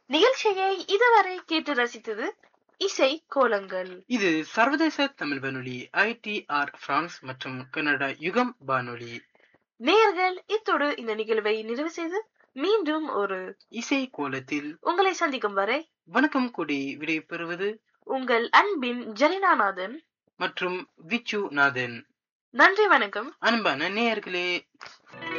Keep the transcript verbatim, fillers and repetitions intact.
நிகழ்ச்சியை இதுவரை கேட்டு ரசித்தது இசை கோலங்கள். இது சர்வதேச தமிழ் வானொலி ஐடிஆர் பிரான்ஸ் மற்றும் கனடா யுகம் வானொலி. நேயர்கள், இத்தோடு இந்த நிகழ்வை நிறைவு செய்து மீண்டும் ஒரு இசை கோலத்தில் உங்களை சந்திக்கும் வரை வணக்கம் கூடி விடை பெறுவது உங்கள் அன்பின் ஜெலினாநாதன் மற்றும் விச்சு நாதன். நன்றி, வணக்கம் அன்பான நேயர்களே.